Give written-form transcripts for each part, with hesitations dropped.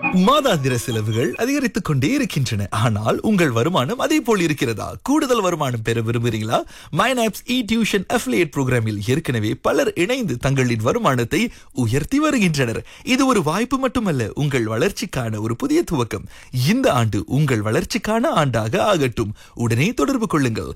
மாதாந்திர செலவுகள் அதிகரித்துக் கொண்டே இருக்கின்றன. ஆனால் உங்கள் வருமானம் அதே போல் இருக்கிறதா? கூடுதல் வருமானம் பெற விரும்புகிறீங்களா? மைனாப்ஸ் இ டியூஷன் அஃபிலியேட் புரோகிராமில் ஏற்கனவே பலர் இணைந்து தங்களின் வருமானத்தை உயர்த்தி வருகின்றனர். இது ஒரு வாய்ப்பு மட்டுமல்ல, உங்கள் வளர்ச்சிக்கான ஒரு புதிய துவக்கம். இந்த ஆண்டு உங்கள் வளர்ச்சிக்கான ஆண்டாக ஆகட்டும். உடனே தொடர்பு கொள்ளுங்கள்.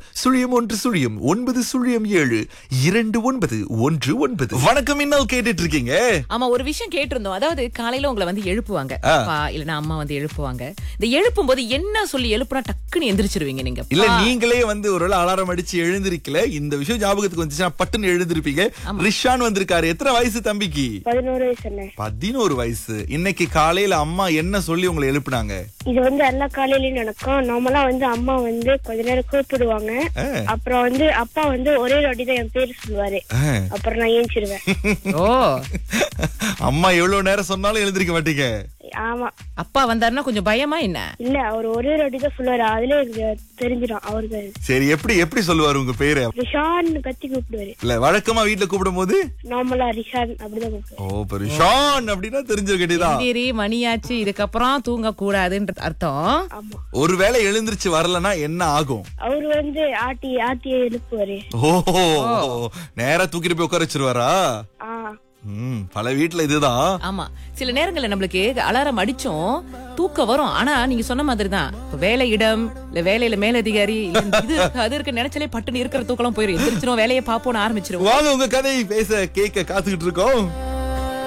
0117292119. வணக்கம், இன்னல் கேட்டுட்டு இருக்கீங்க. ஆமா, ஒரு விஷயம் கேட்டிருந்தோம். அதாவது காலையில உங்களை வந்து எழுப்புவாங்க, அப்பா இல்லனா அம்மா வந்து எழுப்புவாங்க. இந்த எழுப்பும் போது என்ன சொல்லி எழுப்புனா டக்குன்னு எந்திரிச்சிருவீங்க நீங்க? இல்ல, நீங்களே வந்து ஒருவேளை அலாரம் அடிச்சு எழுந்திருக்கல, இந்த விஷயம் ஞாபகத்துக்கு வந்துச்சுன்னா பட்டுன்னு எழுந்திருப்பீங்க. ரிஷான் வந்திருக்காரு. எத்தனை வயசு தம்பிக்கு? 11 வயசு. 11 வயசு. இன்னைக்கு காலையில அம்மா என்ன சொல்லி உங்களை எழுப்புனாங்க? இது வந்து எல்லா காலையிலயும் நடக்கும். நார்மலா வந்து அம்மா வந்து கொஞ்ச நேரம் கூப்பிடுவாங்க. அப்புறம் வந்து அப்பா வந்து ஒரே வாட்டி தான் என் பேரு சொல்லுவாரு. அப்புறம் நான் ஏஞ்சிருவேன். ஓ, அம்மா எவ்வளவு நேரம் சொன்னாலும் எழுந்திருக்க மாட்டீங்க? ஆமா. அப்பா வந்தாருன்னா கொஞ்சம் பயமா என்ன? இல்ல, அவர் ஒரே வாட்டி தான் சொல்லுவாரு. அதுல எனக்கு தெரிஞ்சிடும் அவருக்கு. சரி, எப்படி சொல்லுவாரு உங்க பேரு? ரிஷான் கத்தி கூப்பிடுவாரு. இல்ல, வழக்கமா வீட்டுல கூப்பிடும் போது நார்மலா ரிஷான் அப்படிதான் கூப்பிடுவாரு. ஓ, ரிஷான் அப்படின்னா தெரிஞ்சிருக்கேதான். சரி, மணியாச்சு, இதுக்கப்புறம் தூங்க கூடாதுன்ற அர்த்தம். ஆமா. ஒருவேளை எழுந்திருச்சு வரலன்னா என்ன ஆகும்? அவரு வந்து ஆட்டியை எழுப்புவாரு. ஓ, நேரா தூக்கிட்டு போய் உட்கார வச்சிருவாரா? பல வீட்டுல இதுதான். ஆமா, சில நேரங்கள்ல நம்மளுக்கு அலாரம் அடிச்சும் தூக்கம் வரும். ஆனா நீங்க சொன்ன மாதிரிதான், வேலை இடம் இல்ல வேலையில மேலதிகாரி இது அது இருக்க நினைச்சாலே பட்டுன்னு இருக்கிற தூக்கம் போயிடும். எந்திரிச்சிரும், வேலையை பாப்போன்னு ஆரம்பிச்சிரும். வாங்க, உங்க கதையை பேச கேட்க காத்துக்கிட்டு இருக்கோம்.